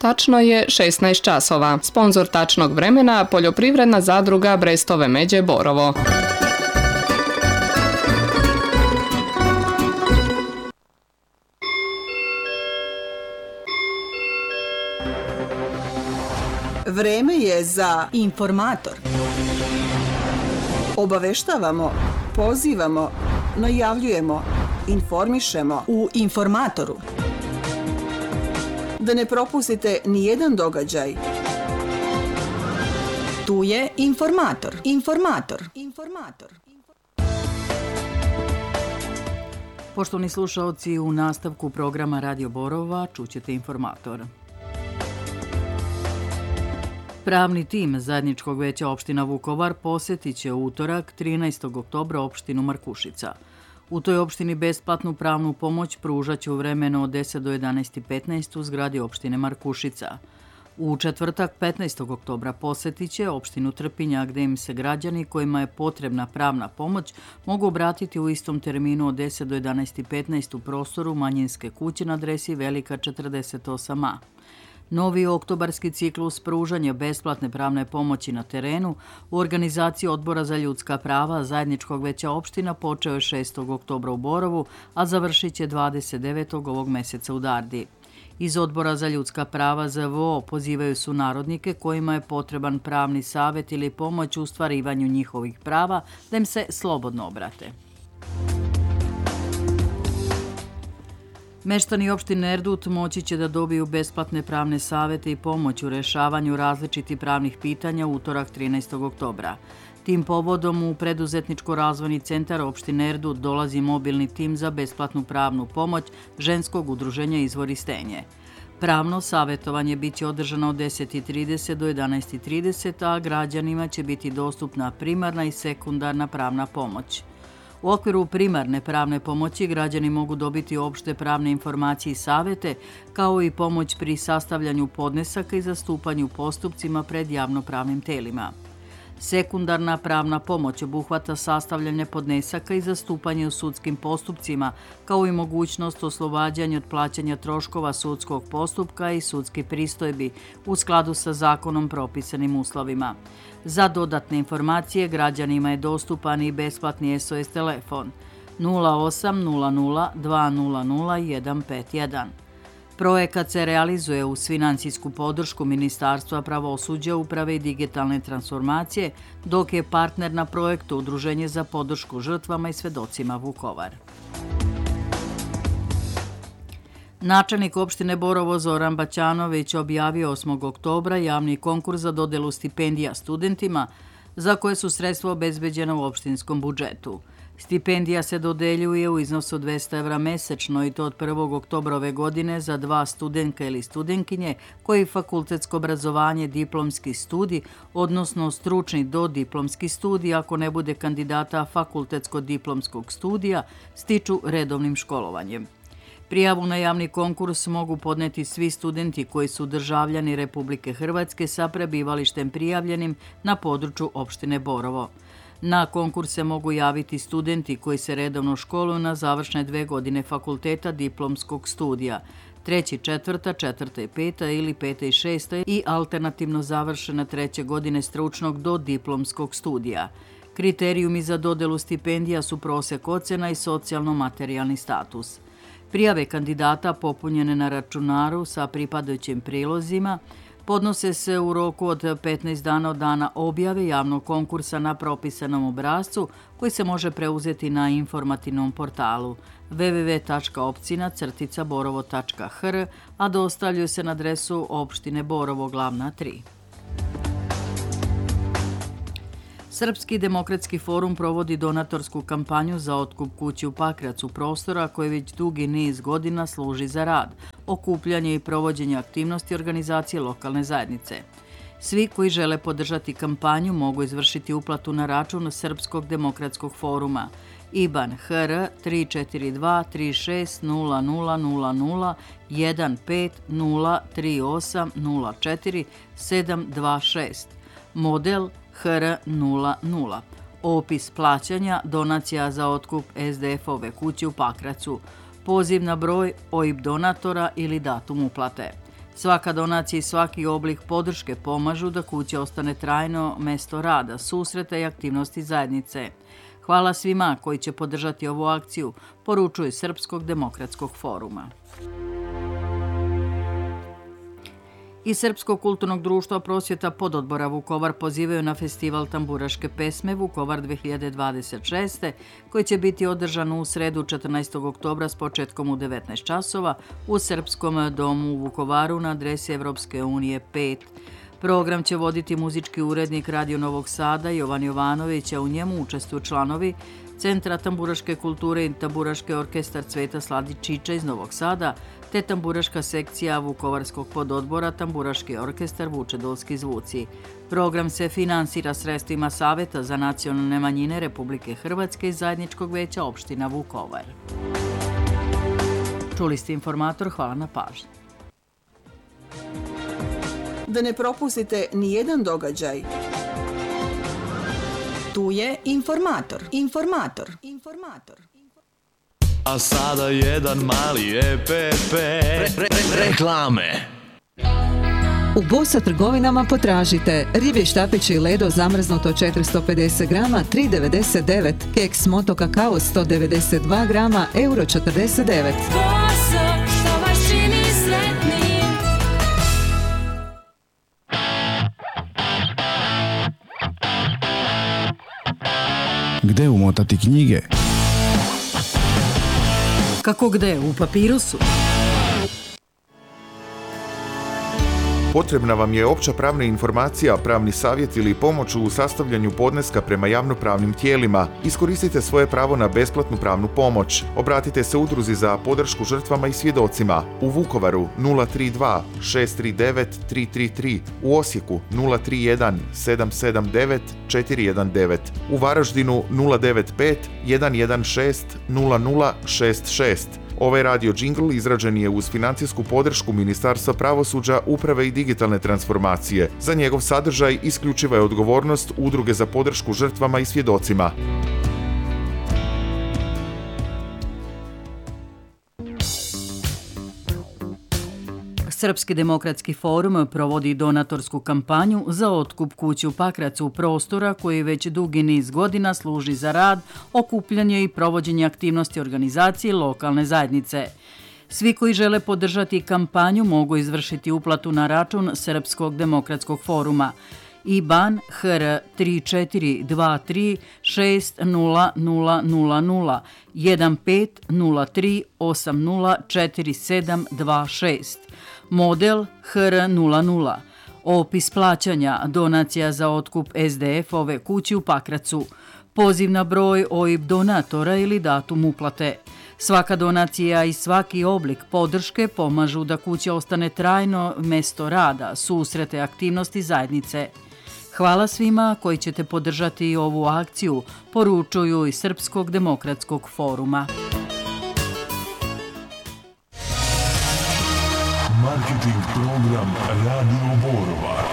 Tačno je 16 časova. Sponzor tačnog vremena Poljoprivredna zadruga Brestove Međe Borovo. Vreme je za Informator. Obaveštavamo, pozivamo, najavljujemo, informišemo U Informatoru. da ne propustite ni jedan događaj. Tu je Informator. Informator. Poštovani slušaoci, u nastavku programa Radio Borova čućete Informator. Pravni tim Zajedničkog veća opština Vukovar posjetit će u utorak 13. oktobra opštinu Markušica. U toj opštini besplatnu pravnu pomoć pružat će u vremenu od 10 do 11:15 u zgradi opštine Markušica. U četvrtak 15. oktobra posjetit će opštinu Trpinja, gde im se građani kojima je potrebna pravna pomoć mogu obratiti u istom terminu od 10 do 11:15 u prostoru manjinske kuće na adresi Velika 48a. Novi oktobarski ciklus pružanja besplatne pravne pomoći na terenu u organizaciji Odbora za ljudska prava Zajedničkog veća opština počeo je 6. oktobra u Borovu, a završit će 29. ovog meseca u Dardi. Iz Odbora za ljudska prava ZVO pozivaju su narodnike kojima je potreban pravni savjet ili pomoć u ostvarivanju njihovih prava da im se slobodno obrate. Meštani opštine Erdut moći će da dobiju besplatne pravne savjete i pomoć u rešavanju različitih pravnih pitanja u utorak 13. oktobra. Tim povodom u Preduzetničko-razvojni centar opštine Erdut dolazi mobilni tim za besplatnu pravnu pomoć ženskog udruženja Izvor i Stenje. Pravno savjetovanje biće održano od 10:30 do 11:30, a građanima će biti dostupna primarna i sekundarna pravna pomoć. U okviru primarne pravne pomoći građani mogu dobiti opšte pravne informacije i savjete, kao i pomoć pri sastavljanju podnesaka i zastupanju u postupcima pred javnopravnim telima. Sekundarna pravna pomoć obuhvata sastavljanje podnesaka i zastupanje u sudskim postupcima, kao i mogućnost oslobađanja od plaćanja troškova sudskog postupka i sudskih pristojbi u skladu sa zakonom propisanim uslovima. Za dodatne informacije građanima je dostupan i besplatni SOS telefon 0800 200 151. Projekat se realizuje uz finansijsku podršku Ministarstva pravosuđa, uprave i digitalne transformacije, dok je partner na projektu Udruženje za podršku žrtvama i svedocima Vukovar. Načelnik opštine Borovo Zoran Baćanović objavio 8. oktobra javni konkurs za dodelu stipendija studentima za koje su sredstva obezbeđena u opštinskom budžetu. Stipendija se dodeljuje u iznosu 200 evra mesečno i to od 1. oktobra ove godine za 2 studentka ili studenkinje koji fakultetsko obrazovanje, diplomski studij, odnosno stručni dodiplomski studij, ako ne bude kandidata fakultetsko-diplomskog studija, stiču redovnim školovanjem. Prijavu na javni konkurs mogu podneti svi studenti koji su državljani Republike Hrvatske sa prebivalištem prijavljenim na području opštine Borovo. Na konkurs se mogu javiti studenti koji se redovno školuju na završne 2 godine fakulteta diplomskog studija, 3., 4., 4. i 5. ili 5. i 6. i alternativno završene 3. godine stručnog do diplomskog studija. Kriterijumi za dodelu stipendija su prosek ocena i socijalno-materijalni status. Prijave kandidata popunjene na računaru sa pripadajućim prilozima podnose se u roku od 15 dana od dana objave javnog konkursa na propisanom obrascu koji se može preuzeti na informativnom portalu www.opcina-borovo.hr, a dostavljaju se na adresu opštine Borovo, Glavna 3. Srpski demokratski forum provodi donatorsku kampanju za otkup kući u Pakracu, prostora koji već dugi niz godina služi za rad, okupljanje i provođenje aktivnosti organizacije lokalne zajednice. Svi koji žele podržati kampanju mogu izvršiti uplatu na račun Srpskog demokratskog foruma IBAN HR 342 36 0000 1503804 726, model HR00. Opis plaćanja donacija za otkup SDF-ove kuće u Pakracu, poziv na broj, OIB donatora ili datum uplate. Svaka donacija i svaki oblik podrške pomažu da kuća ostane trajno mesto rada, susreta i aktivnosti zajednice. Hvala svima koji će podržati ovu akciju, poručuje Srpskog demokratskog foruma. Iz Srpskog kulturnog društva Prosvjeta pododbora Vukovar pozivaju na festival tamburaške pesme Vukovar 2026. koji će biti održan u sredu 14. oktobra s početkom u 19 časova u Srpskom domu u Vukovaru na adresi Evropske unije 5. Program će voditi muzički urednik Radio Novog Sada Jovan Jovanović, a u njemu učestvuju članovi Centra tamburaške kulture i tamburaški orkestar Cveta Sladičića iz Novog Sada, te tamburaška sekcija Vukovarskog pododbora Tamburaški orkestar Vučedolski zvuci. Program se finansira sredstvima Saveta za nacionalne manjine Republike Hrvatske i Zajedničkog veća opština Vukovar. Čuli ste informator, hvala na pažnji. Da ne propustite ni jedan događaj. Tu je informator. A sada jedan mali EPP. Reklame. U Bosa trgovinama potražite riblje štapići i ledo zamrznuto 450 grama 3,99, keks moto kakao 192 grama €49. Bosa, što vas čini sretnim. Gde umotati knjige? Kako gde? U papirusu? Potrebna vam je opća pravna informacija, pravni savjet ili pomoć u sastavljanju podneska prema javnopravnim tijelima. Iskoristite svoje pravo na besplatnu pravnu pomoć. Obratite se udruzi za podršku žrtvama i svjedocima. U Vukovaru 032 639 333, u Osijeku 031 779 419, u Varaždinu 095 116 0066. Ovaj radio džingl izrađen je uz financijsku podršku Ministarstva pravosuđa, uprave i digitalne transformacije. Za njegov sadržaj isključiva je odgovornost Udruge za podršku žrtvama i svjedocima. Srpski demokratski forum provodi donatorsku kampanju za otkup kuće u Pakracu, prostora koji već dugi niz godina služi za rad, okupljanje i provođenje aktivnosti organizacije lokalne zajednice. Svi koji žele podržati kampanju mogu izvršiti uplatu na račun Srpskog demokratskog foruma. IBAN HR 3423 60000 1503 804726. Model HR00. Opis plaćanja, donacija za otkup SDF-ove kući u Pakracu. Poziv na broj OIB donatora ili datum uplate. Svaka donacija i svaki oblik podrške pomažu da kuća ostane trajno mesto rada, susrete, aktivnosti zajednice. Hvala svima koji ćete podržati ovu akciju, poručuju iz Srpskog demokratskog foruma. Marketing program Radio Borova.